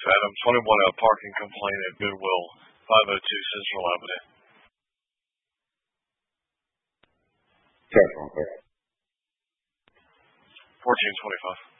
Adam, 21 parking complaint at Goodwill, 502 Central Avenue. Sorry, 1425.